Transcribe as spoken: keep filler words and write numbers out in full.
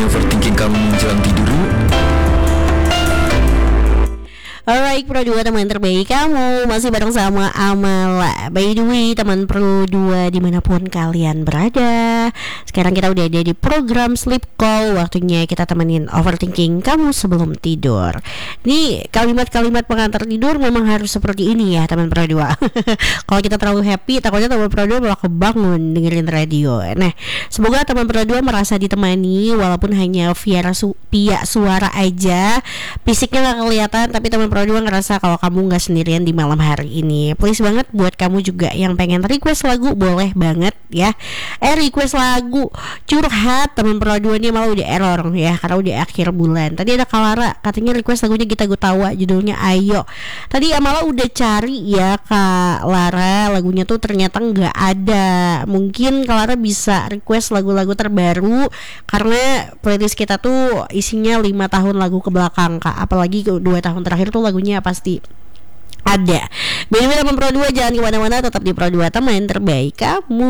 Overthinking kamu menjelang tidur yuk. Alright, Pro dua teman terbaik kamu. Masih bareng sama Amala. By the way, teman Pro dua dimanapun kalian berada, sekarang kita udah ada di program Sleep Call. Waktunya kita temenin overthinking kamu sebelum tidur. Ini kalimat-kalimat pengantar tidur memang harus seperti ini ya teman Pro dua. Kalau kita terlalu happy, takutnya teman Pro dua malah kebangun dengerin radio. Nah, semoga teman Pro dua merasa ditemani walaupun hanya via, su- via suara aja. Fisiknya gak kelihatan, tapi teman Pro dua ngerasa kalau kamu gak sendirian di malam hari ini. Please banget buat kamu juga yang pengen request lagu, boleh banget ya. Eh request lagu curhat, teman Pro dua ini malah udah error ya, karena udah akhir bulan. Tadi ada Kalara katanya request lagunya Gita Gutawa, judulnya Ayo. Tadi Amala udah cari ya Kak Lara, lagunya tuh ternyata gak ada. Mungkin Kak Lara bisa request lagu-lagu terbaru, karena playlist kita tuh isinya lima tahun lagu ke belakang Kak. Apalagi dua tahun terakhir tuh lagunya pasti ada. By the way teman Pro dua, jangan kemana-mana, tetap di Pro dua teman terbaik kamu.